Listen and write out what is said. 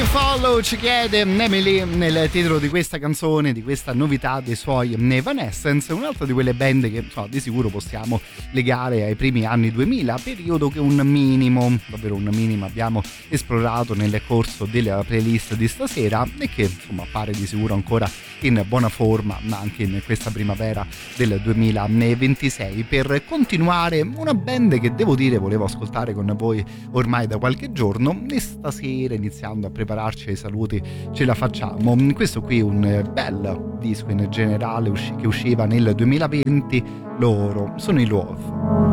Follow ci chiede Emily nel titolo di questa canzone, di questa novità dei suoi Evanescence, un'altra di quelle band che di sicuro possiamo legare ai primi anni 2000, periodo che un minimo, davvero un minimo, abbiamo esplorato nel corso della playlist di stasera e che insomma appare di sicuro ancora in buona forma anche in questa primavera del 2026. Per continuare, una band che devo dire volevo ascoltare con voi ormai da qualche giorno e stasera, iniziando a prepararci ai saluti, ce la facciamo. Questo qui è un bel disco in generale che usciva nel 2020, loro sono i Love.